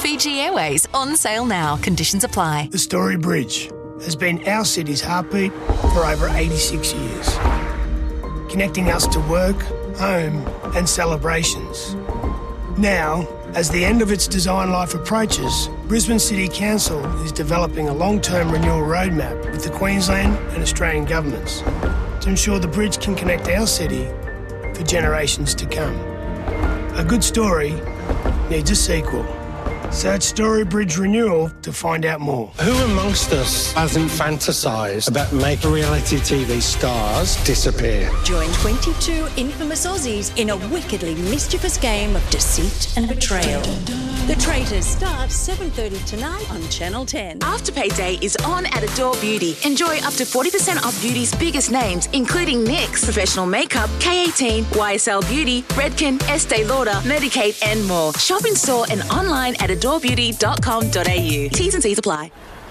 Fiji Airways, on sale now. Conditions apply. The Story Bridge has been our city's heartbeat for over 86 years, connecting us to work, home and celebrations. Now, as the end of its design life approaches, Brisbane City Council is developing a long-term renewal roadmap with the Queensland and Australian governments to ensure the bridge can connect our city for generations to come. A good story needs a sequel. Search Story Bridge Renewal to find out more. Who amongst us hasn't fantasised about making reality TV stars disappear? Join 22 infamous Aussies in a wickedly mischievous game of deceit and betrayal. The Traitors starts 7:30 tonight on Channel 10. Afterpay Day is on at Adore Beauty. Enjoy up to 40% off beauty's biggest names, including NYX, Professional Makeup, K18, YSL Beauty, Redken, Estee Lauder, Medicaid and more. Shop in store and online at adorebeauty.com.au. T's and C's apply.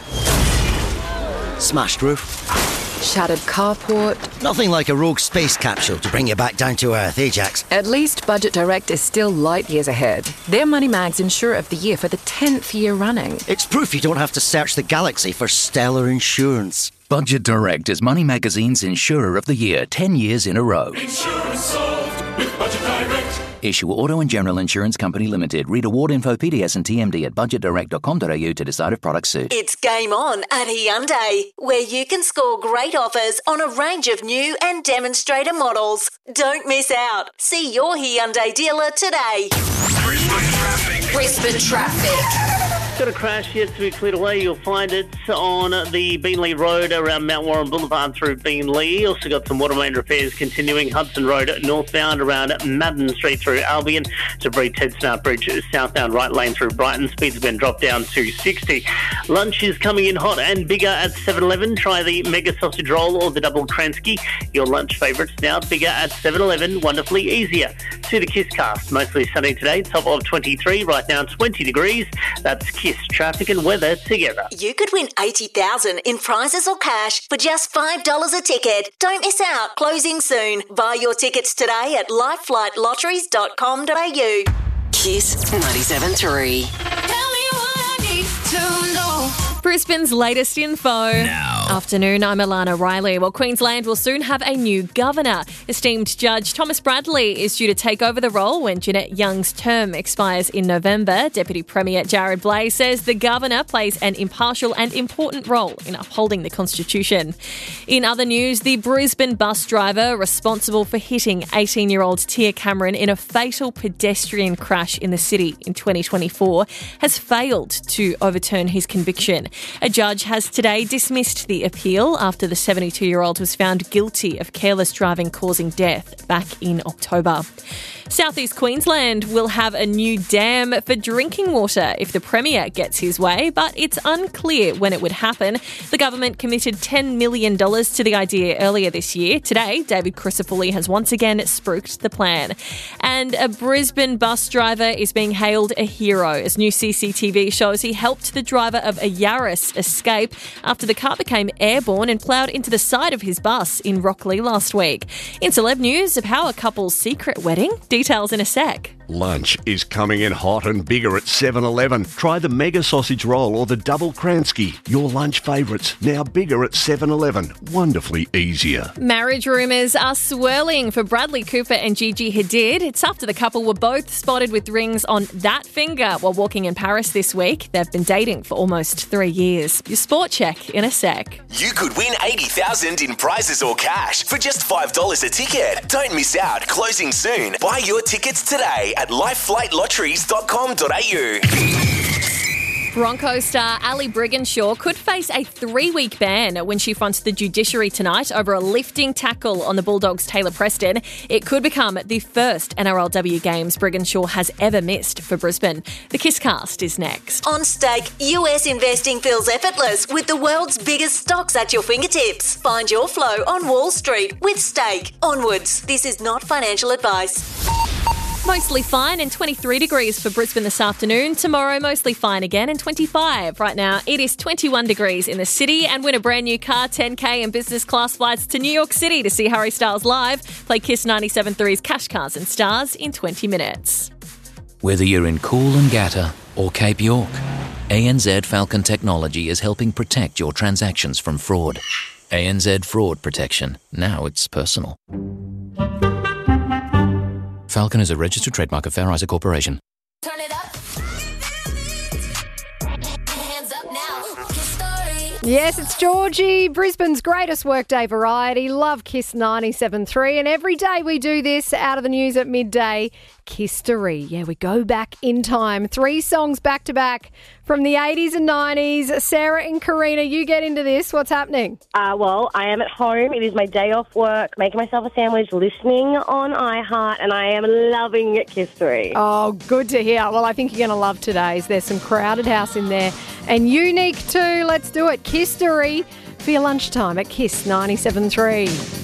Smashed roof. Shattered carport. Nothing like a rogue space capsule to bring you back down to earth, Ajax. At least Budget Direct is still light years ahead. They're Money Mag's Insurer of the Year for the 10th year running. It's proof you don't have to search the galaxy for stellar insurance. Budget Direct is Money Magazine's Insurer of the Year 10 years in a row. Insurance solved with Budget Direct. Issue Auto and General Insurance Company Limited. Read award info, PDS and TMD at budgetdirect.com.au to decide if products suit. It's game on at Hyundai, where you can score great offers on a range of new and demonstrator models. Don't miss out. See your Hyundai dealer today. Brisbane traffic. Got a crash yet to be cleared away. You'll find it on the Beenleigh Road around Mount Warren Boulevard through Beenleigh. Also got some water main repairs continuing Hudson Road northbound around Madden Street through Albion to Ted Smart Bridge southbound right lane through Brighton. Speeds have been dropped down to 60. Lunch is coming in hot and bigger at 7-Eleven. Try the Mega Sausage Roll or the Double Kransky. Your lunch favourites now bigger at 7-Eleven. Wonderfully easier. To the Kiss Cast. Mostly sunny today. Top of 23. Right now 20 degrees. That's Kiss traffic and weather together. You could win $80,000 in prizes or cash for just $5 a ticket. Don't miss out. Closing soon. Buy your tickets today at lifeflightlotteries.com.au. Kiss 97.3. Tell me what I need to know. Brisbane's latest info. Now. Afternoon, I'm Alana Riley. Well, Queensland will soon have a new governor. Esteemed Judge Thomas Bradley is due to take over the role when Jeanette Young's term expires in November. Deputy Premier Jared Blay says the governor plays an impartial and important role in upholding the Constitution. In other news, the Brisbane bus driver responsible for hitting 18-year-old Tia Cameron in a fatal pedestrian crash in the city in 2024 has failed to overturn his conviction. A judge has today dismissed the appeal after the 72-year-old was found guilty of careless driving causing death back in October. Southeast Queensland will have a new dam for drinking water if the Premier gets his way, but it's unclear when it would happen. The government committed $10 million to the idea earlier this year. Today, David Crisafulli has once again spruiked the plan. And a Brisbane bus driver is being hailed a hero as new CCTV shows he helped the driver of a Yaris escape after the car became airborne and ploughed into the side of his bus in Rockley last week. In celeb news of how a couple's secret wedding, details in a sec. Lunch is coming in hot and bigger at 7-Eleven. Try the Mega Sausage Roll or the Double Kransky. Your lunch favourites, now bigger at 7-Eleven. Wonderfully easier. Marriage rumours are swirling for Bradley Cooper and Gigi Hadid. It's after the couple were both spotted with rings on that finger while walking in Paris this week. They've been dating for almost 3 years. Your sport check in a sec. You could win $80,000 in prizes or cash for just $5 a ticket. Don't miss out. Closing soon. Buy your tickets today at lifeflightlotteries.com.au. Bronco star Ali Brigginshaw could face a 3-week ban when she fronts the judiciary tonight over a lifting tackle on the Bulldogs' Taylor Preston. It could become the first NRLW games Brigginshaw has ever missed for Brisbane. The Kiss Cast is next. On Stake, US investing feels effortless with the world's biggest stocks at your fingertips. Find your flow on Wall Street with Stake. Onwards. This is not financial advice. Mostly fine and 23 degrees for Brisbane this afternoon. Tomorrow, mostly fine again and 25. Right now, it is 21 degrees in the city. And win a brand new car, 10K and business class flights to New York City to see Harry Styles live. Play Kiss 97.3's Cash Cars and Stars in 20 minutes. Whether you're in Cool and Gatta, or Cape York. ANZ Falcon Technology is helping protect your transactions from fraud. ANZ Fraud Protection. Now it's personal. Falcon is a registered trademark of Fair Isaac Corporation. Turn it up. Hands up now. Kiss Story. Yes, it's Georgie, Brisbane's greatest workday variety. Love Kiss 97.3. And every day we do this out of the news at midday. Kistory. Yeah, we go back in time. 3 songs back to back from the 80s and 90s. Sarah and Karina, you get into this. What's happening? Well, I am at home. It is my day off work, making myself a sandwich, listening on iHeart, and I am loving Kistory. Oh, good to hear. Well, I think you're going to love today's. There's some Crowded House in there and Unique too. Let's do it. Kistory for your lunchtime at Kiss 97.3.